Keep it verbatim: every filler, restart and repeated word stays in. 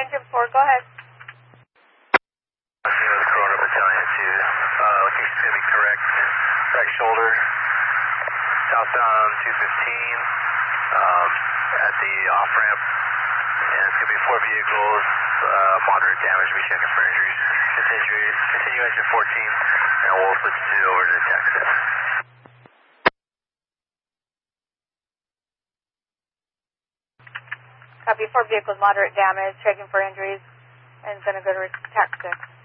engine four, go ahead. Corona Battalion two, uh, location's going to be correct, right shoulder, southbound two fifteen, um, at the off-ramp, and it's going to be four vehicles, uh, moderate damage, we'll be checking for injuries. Continue, continue engine fourteen, and we'll switch to over to Texas. Copy, four vehicles, moderate damage, checking for injuries, and going to go to tax six.